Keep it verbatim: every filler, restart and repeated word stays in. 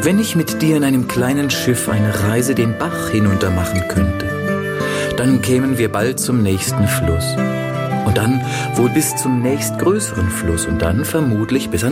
Wenn ich mit dir in einem kleinen Schiff eine Reise den Bach hinunter machen könnte, dann kämen wir bald zum nächsten Fluss. Und dann wohl bis zum nächstgrößeren Fluss und dann vermutlich bis